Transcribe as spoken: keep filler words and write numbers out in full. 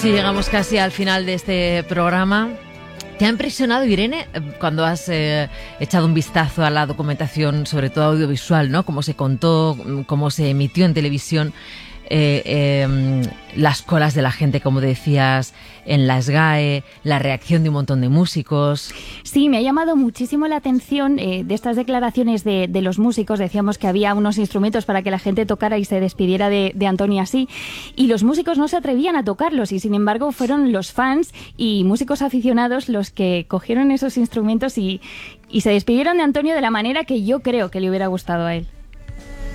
Sí, llegamos casi al final de este programa. ¿Te ha impresionado, Irene, cuando has eh, echado un vistazo a la documentación, sobre todo audiovisual, ¿no? Cómo se contó, cómo se emitió en televisión, eh, eh, las colas de la gente, como decías, en la SGAE, la reacción de un montón de músicos? Sí, me ha llamado muchísimo la atención eh, de estas declaraciones de, de los músicos. Decíamos que había unos instrumentos para que la gente tocara y se despidiera de, de Antonio así, y los músicos no se atrevían a tocarlos, y sin embargo fueron los fans y músicos aficionados los que cogieron esos instrumentos y, y se despidieron de Antonio de la manera que yo creo que le hubiera gustado a él.